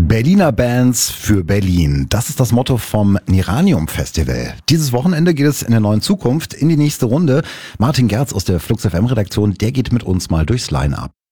Berliner Bands für Berlin. Das ist das Motto vom Niranium Festival. Dieses Wochenende geht es in der neuen Zukunft in die nächste Runde. Martin Gerz aus der Flux FM Redaktion, der geht mit uns mal durchs Line-Up.